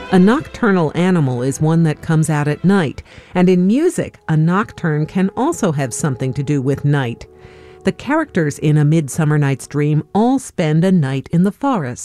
A nocturnal animal is one that comes out at night, and in music, a nocturne can also have something to do with night. The characters in A Midsummer Night's Dream all spend a night in the forest.